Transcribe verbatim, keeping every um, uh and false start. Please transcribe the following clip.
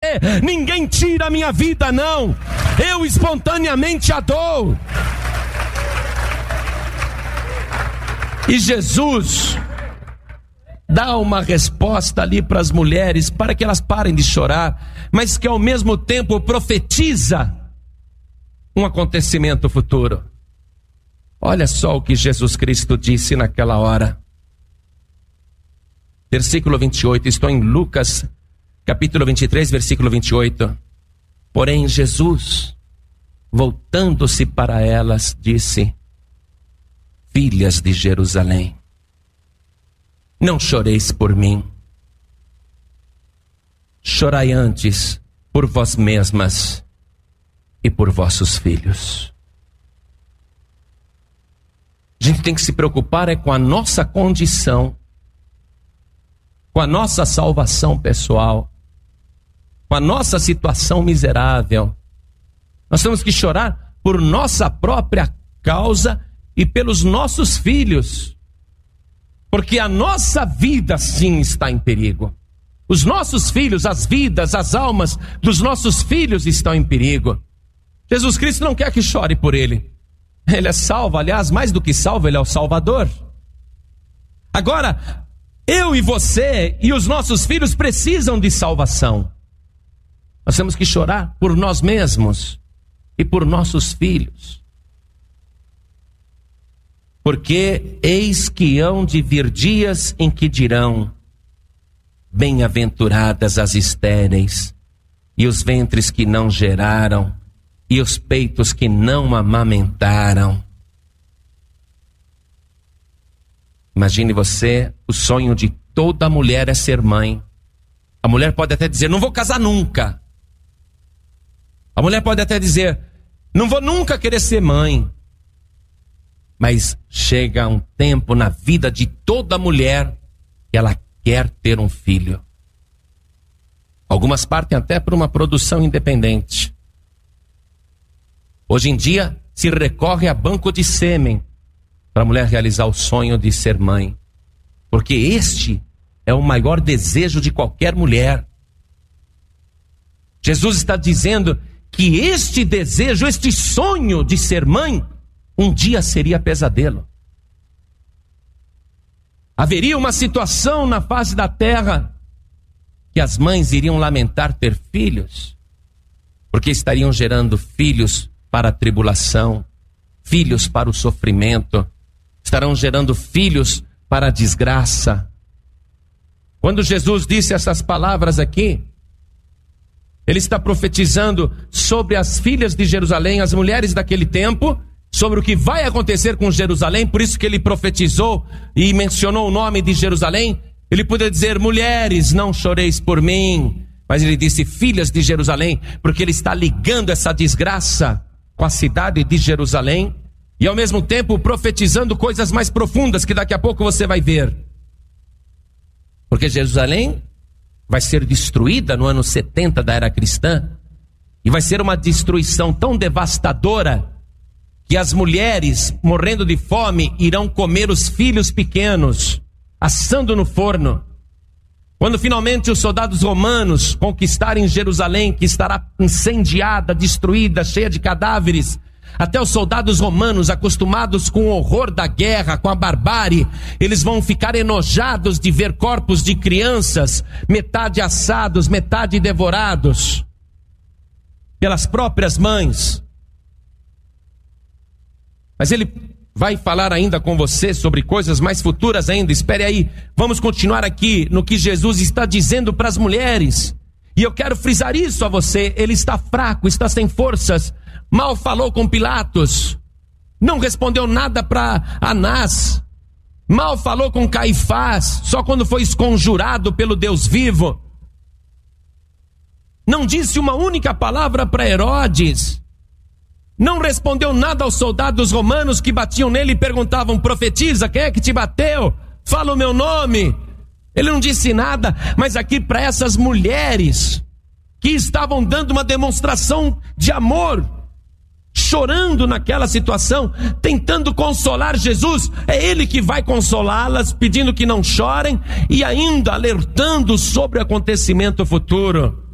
você. Ninguém tira a minha vida, não. Eu espontaneamente a dou. E Jesus dá uma resposta ali para as mulheres, para que elas parem de chorar, mas que ao mesmo tempo profetiza um acontecimento futuro. Olha só o que Jesus Cristo disse naquela hora. Versículo vinte e oito, estou em Lucas, capítulo vinte e três, versículo vinte e oito. Porém Jesus, voltando-se para elas, disse: filhas de Jerusalém, não choreis por mim. Chorai antes por vós mesmas e por vossos filhos. A gente tem que se preocupar é com a nossa condição, com a nossa salvação pessoal, com a nossa situação miserável. Nós temos que chorar por nossa própria causa e pelos nossos filhos, porque a nossa vida sim está em perigo. Os nossos filhos, as vidas, as almas dos nossos filhos estão em perigo. Jesus Cristo não quer que chore por ele. Ele é salvo, aliás, mais do que salvo, ele é o Salvador. Agora, eu e você e os nossos filhos precisam de salvação. Nós temos que chorar por nós mesmos e por nossos filhos. Porque eis que hão de vir dias em que dirão: bem-aventuradas as estéreis, e os ventres que não geraram, e os peitos que não amamentaram. Imagine você, o sonho de toda mulher é ser mãe. A mulher pode até dizer: não vou casar nunca. A mulher pode até dizer: não vou nunca querer ser mãe. Mas chega um tempo na vida de toda mulher que ela quer ter um filho. Algumas partem até por uma produção independente. Hoje em dia se recorre a banco de sêmen para a mulher realizar o sonho de ser mãe. Porque este é o maior desejo de qualquer mulher. Jesus está dizendo que este desejo, este sonho de ser mãe, um dia seria pesadelo. Haveria uma situação na face da terra que as mães iriam lamentar ter filhos, porque estariam gerando filhos para a tribulação, filhos para o sofrimento, estarão gerando filhos para a desgraça. Quando Jesus disse essas palavras aqui, ele está profetizando sobre as filhas de Jerusalém, as mulheres daquele tempo, sobre o que vai acontecer com Jerusalém. Por isso que ele profetizou e mencionou o nome de Jerusalém. Ele poderia dizer: mulheres, não choreis por mim, mas ele disse filhas de Jerusalém, porque ele está ligando essa desgraça com a cidade de Jerusalém, e ao mesmo tempo profetizando coisas mais profundas que daqui a pouco você vai ver. Porque Jerusalém vai ser destruída no ano setenta da era cristã, e vai ser uma destruição tão devastadora que as mulheres, morrendo de fome, irão comer os filhos pequenos, assando no forno. Quando finalmente os soldados romanos conquistarem Jerusalém, que estará incendiada, destruída, cheia de cadáveres, até os soldados romanos, acostumados com o horror da guerra, com a barbárie, eles vão ficar enojados de ver corpos de crianças, metade assados, metade devorados, pelas próprias mães. Mas ele vai falar ainda com você sobre coisas mais futuras ainda. Espere aí, vamos continuar aqui no que Jesus está dizendo para as mulheres. E eu quero frisar isso a você: ele está fraco, está sem forças, mal falou com Pilatos, não respondeu nada para Anás, mal falou com Caifás, só quando foi esconjurado pelo Deus vivo. Não disse uma única palavra para Herodes. Não respondeu nada aos soldados romanos que batiam nele e perguntavam: profetiza, quem é que te bateu? Fala o meu nome. Ele não disse nada, mas aqui para essas mulheres que estavam dando uma demonstração de amor, chorando naquela situação, tentando consolar Jesus, é ele que vai consolá-las, pedindo que não chorem e ainda alertando sobre o acontecimento futuro.